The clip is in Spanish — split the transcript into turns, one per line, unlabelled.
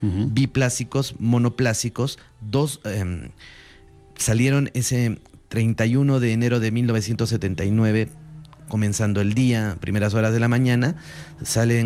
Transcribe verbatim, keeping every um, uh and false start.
uh-huh. biplásicos, monoplásicos, dos eh, salieron ese treinta y uno de enero de mil novecientos setenta y nueve, comenzando el día, primeras horas de la mañana, salen